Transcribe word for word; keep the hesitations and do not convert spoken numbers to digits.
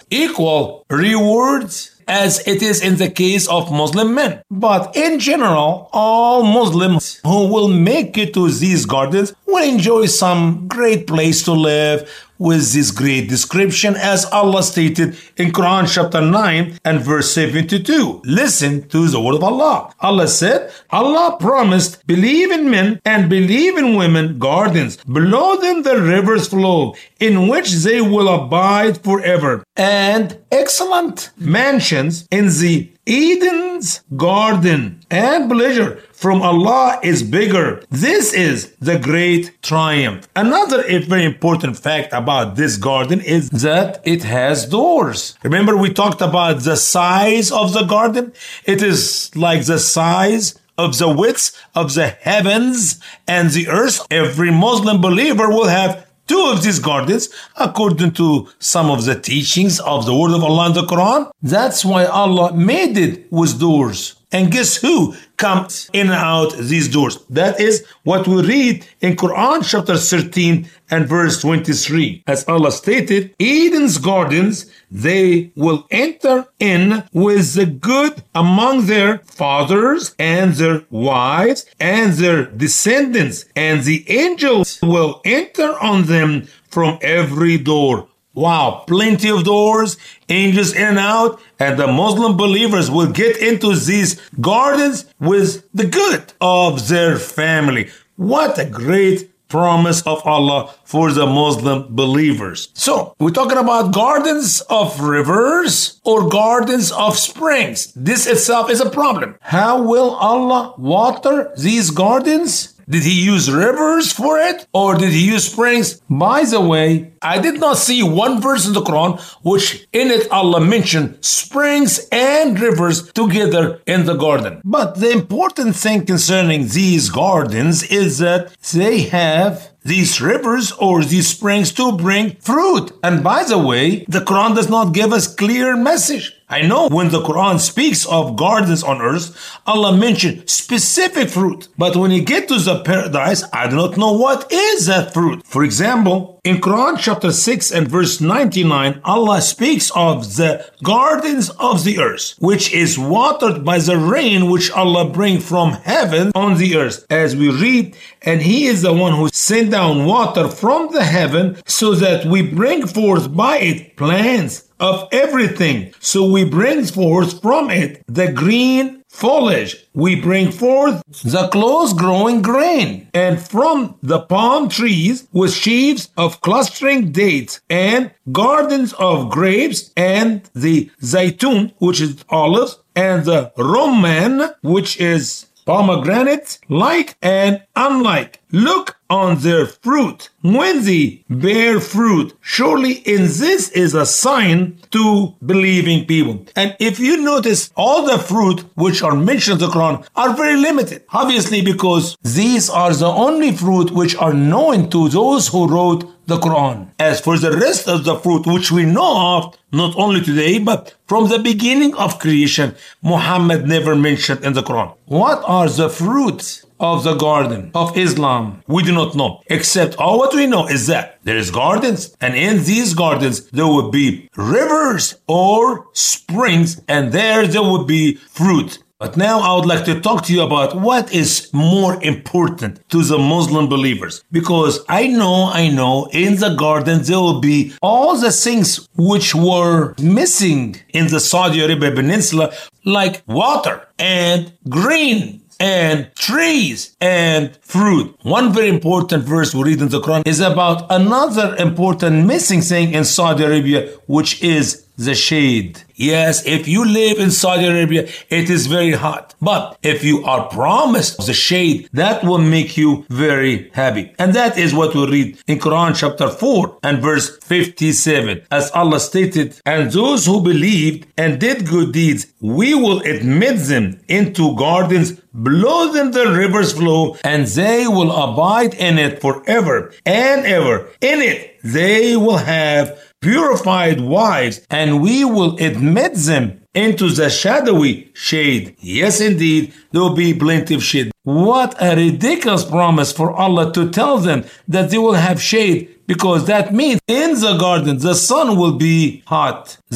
equal rewards as it is in the case of Muslim men. But in general, all Muslims who will make it to these gardens will enjoy some great place to live with this great description, as Allah stated in Quran chapter nine and verse seventy-two. Listen to the word of Allah. Allah said, Allah promised, believe in men and believe in women gardens. Below them the rivers flow, in which they will abide forever. And excellent mansions in the Eden's garden, and pleasure from Allah is bigger. This is the great triumph. Another very important fact about this garden is that it has doors. Remember, we talked about the size of the garden? It is like the size of the width of the heavens and the earth. Every Muslim believer will have two of these gardens, according to some of the teachings of the word of Allah in the Quran. That's why Allah made it with doors. And guess who comes in and out these doors? That is what we read in Quran chapter thirteen and verse twenty-three. As Allah stated, Eden's gardens, they will enter in with the good among their fathers and their wives and their descendants, and the angels will enter on them from every door. Wow, plenty of doors, angels in and out, and the Muslim believers will get into these gardens with the good of their family. What a great promise of Allah for the Muslim believers. So, we're talking about gardens of rivers or gardens of springs. This itself is a problem. How will Allah water these gardens? Did he use rivers for it, or did he use springs? By the way, I did not see one verse in the Quran which in it Allah mentioned springs and rivers together in the garden. But the important thing concerning these gardens is that they have these rivers or these springs to bring fruit. And by the way, the Quran does not give us clear message. I know when the Quran speaks of gardens on earth, Allah mentioned specific fruit. But when you get to the paradise, I do not know what is that fruit. For example, in Quran chapter six and verse ninety-nine, Allah speaks of the gardens of the earth, which is watered by the rain which Allah brings from heaven on the earth. As we read, and He is the one who sent down water from the heaven so that we bring forth by it plants of everything. So we bring forth from it the green foliage. We bring forth the close growing grain. And from the palm trees with sheaves of clustering dates and gardens of grapes and the zaytun, which is olives, and the rumman, which is pomegranate, like and unlike. Look on their fruit when they bear fruit. Surely in this is a sign to believing people. And if you notice, all the fruit which are mentioned in the Quran are very limited. Obviously, because these are the only fruit which are known to those who wrote the Quran. As for the rest of the fruit which we know of, not only today, but from the beginning of creation, Muhammad never mentioned in the Quran. What are the fruits of the garden of Islam? We do not know, except all what we know is that there is gardens, and in these gardens there would be rivers or springs, and there there would be fruit. But now I would like to talk to you about what is more important to the Muslim believers. Because I know, I know, in the garden there will be all the things which were missing in the Saudi Arabia Peninsula, like water and green and trees and fruit. One very important verse we read in the Quran is about another important missing thing in Saudi Arabia, which is the shade. Yes, if you live in Saudi Arabia, it is very hot. But if you are promised the shade, that will make you very happy. And that is what we read in Quran chapter four and verse fifty-seven. As Allah stated, and those who believed and did good deeds, we will admit them into gardens, below them the rivers flow, and they will abide in it forever and ever. In it they will have purified wives, and we will admit them into the shadowy shade. Yes, indeed, there will be plenty of shade. What a ridiculous promise for Allah to tell them that they will have shade, because that means in the garden the sun will be hot.